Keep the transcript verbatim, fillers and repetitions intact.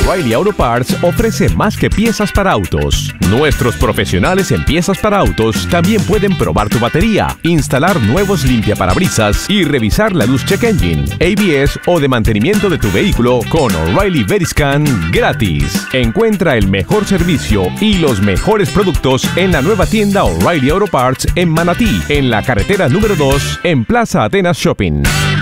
O'Reilly Auto Parts ofrece más que piezas para autos. Nuestros profesionales en piezas para autos también pueden probar tu batería, instalar nuevos limpiaparabrisas y revisar la luz check engine, A B S o de mantenimiento de tu vehículo con O'Reilly Veriscan gratis. Encuentra el mejor servicio y los mejores productos en la nueva tienda O'Reilly Auto Parts en Manatí, en la carretera número dos, en Plaza Atenas Shopping.